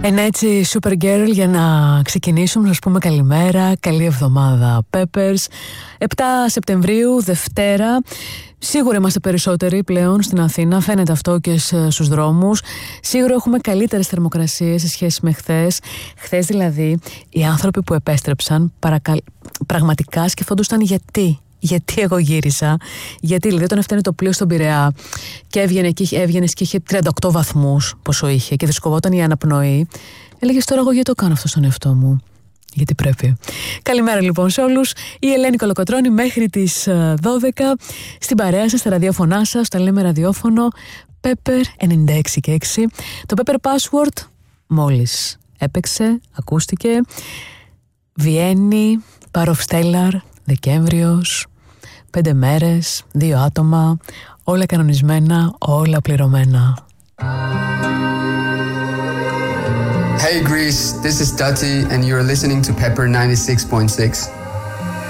Έτσι, Supergirl, για να ξεκινήσουμε, να σας πούμε καλημέρα, καλή εβδομάδα Peppers. 7 Σεπτεμβρίου, Δευτέρα. Σίγουρα είμαστε περισσότεροι πλέον στην Αθήνα, φαίνεται αυτό και στους δρόμους. Σίγουρα έχουμε καλύτερες θερμοκρασίες σε σχέση με χθες. Χθες δηλαδή, οι άνθρωποι που επέστρεψαν πραγματικά σκεφτόντουσαν γιατί εγώ γύρισα. Γιατί δηλαδή όταν έφτανε το πλοίο στον Πειραιά και έβγαινες και είχε 38 βαθμούς πόσο είχε και δυσκολευόταν η αναπνοή, έλεγες τώρα εγώ γιατί το κάνω αυτό στον εαυτό μου. Γιατί πρέπει. Καλημέρα λοιπόν σε όλους. Η Ελένη Κολοκοτρώνη μέχρι τις 12 στην παρέα σας, στα ραδιόφωνά σας, τα λέμε ραδιόφωνο Pepper 96 και 6. Το Pepper Password μόλις έπαιξε, ακούστηκε. Βιέννη, Power of Stellar, Δεκέμβριος, 5 μέρες, 2 άτομα, όλα κανονισμένα, όλα πληρωμένα. Hey Greece, this is Dati and you're listening to Pepper 96.6.